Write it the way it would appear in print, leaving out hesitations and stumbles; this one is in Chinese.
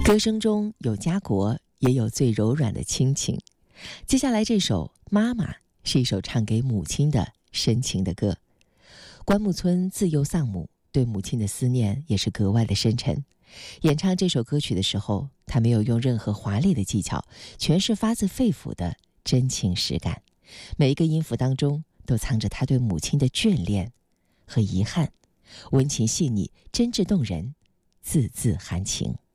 歌声中有家国，也有最柔软的亲情。接下来这首《妈妈》是一首唱给母亲的深情的歌。关牧村自幼丧母，对母亲的思念也是格外的深沉。演唱这首歌曲的时候，他没有用任何华丽的技巧，全是发自肺腑的真情实感。每一个音符当中都藏着他对母亲的眷恋和遗憾，温情细腻，真挚动人，字字含情。